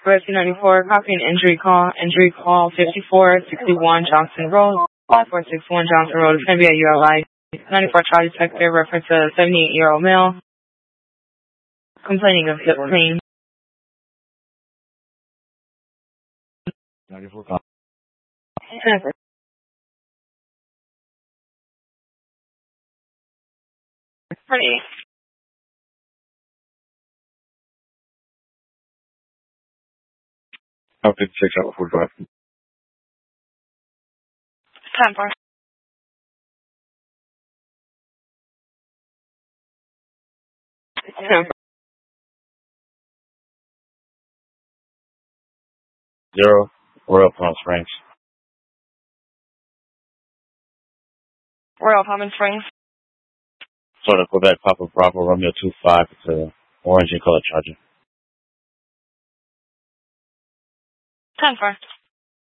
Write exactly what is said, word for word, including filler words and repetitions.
Rescue ninety-four, copy an injury call. Injury call fifty-four sixty-one Johnson Road, five four six one Johnson Road. It's going to be at U L I. ninety-four Charlie Detective, reference to a seventy-eight-year-old male complaining of hip pain. ninety-four call. Pretty. Oh, fifty-six, out forty-five. Time for. Time for. Zero, Royal Palm Springs. Royal Palm Springs. Florida, Quebec, Papa Bravo, Romeo two five. It's a orange and color charger. Time for.